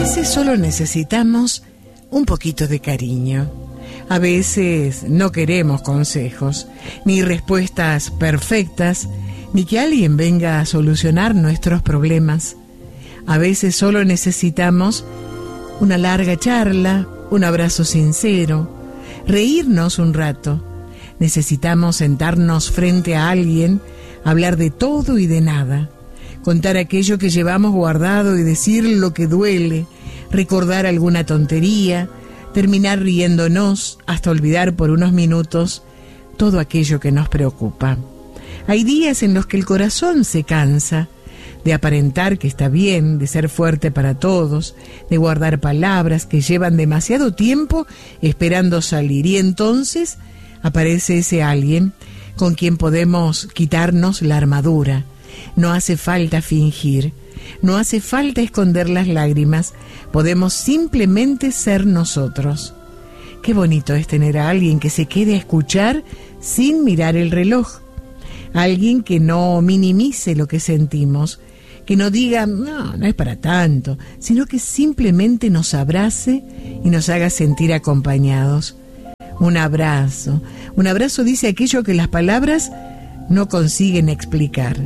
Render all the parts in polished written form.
veces solo necesitamos un poquito de cariño. A veces no queremos consejos, ni respuestas perfectas, ni que alguien venga a solucionar nuestros problemas. A veces solo necesitamos una larga charla, un abrazo sincero, reírnos un rato. Necesitamos sentarnos frente a alguien, hablar de todo y de nada, contar aquello que llevamos guardado y decir lo que duele, recordar alguna tontería, terminar riéndonos hasta olvidar por unos minutos todo aquello que nos preocupa. Hay días en los que el corazón se cansa de aparentar que está bien, de ser fuerte para todos, de guardar palabras que llevan demasiado tiempo esperando salir, y entonces aparece ese alguien con quien podemos quitarnos la armadura. No hace falta fingir, no hace falta esconder las lágrimas, podemos simplemente ser nosotros. Qué bonito es tener a alguien que se quede a escuchar sin mirar el reloj, alguien que no minimice lo que sentimos, que no diga, no es para tanto, sino que simplemente nos abrace y nos haga sentir acompañados. Un abrazo dice aquello que las palabras no consiguen explicar.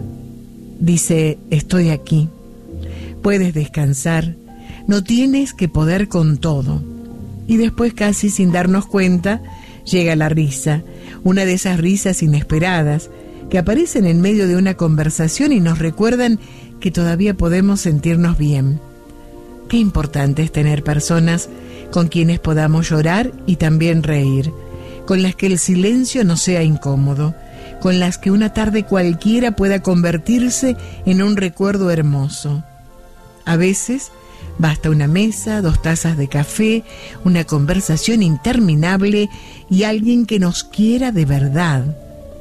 Dice, estoy aquí, puedes descansar, no tienes que poder con todo. Y después, casi sin darnos cuenta, llega la risa, una de esas risas inesperadas que aparecen en medio de una conversación y nos recuerdan que todavía podemos sentirnos bien. Qué importante es tener personas con quienes podamos llorar y también reír, con las que el silencio no sea incómodo, con las que una tarde cualquiera pueda convertirse en un recuerdo hermoso. A veces basta una mesa, 2 tazas de café, una conversación interminable y alguien que nos quiera de verdad.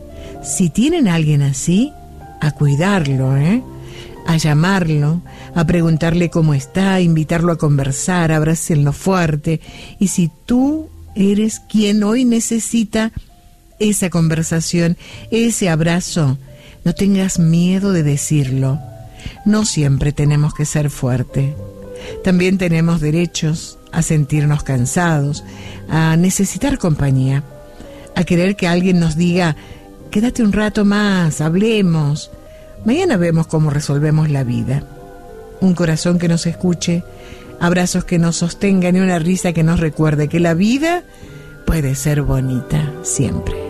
Si tienen a alguien así, a cuidarlo, a llamarlo, a preguntarle cómo está, a invitarlo a conversar, abrácenlo fuerte. Y si tú eres quien hoy necesita esa conversación, ese abrazo, no tengas miedo de decirlo. No siempre tenemos que ser fuertes. También tenemos derechos a sentirnos cansados, a necesitar compañía, a querer que alguien nos diga, quédate un rato más, hablemos. Mañana vemos cómo resolvemos la vida. Un corazón que nos escuche, abrazos que nos sostengan y una risa que nos recuerde que la vida puede ser bonita siempre.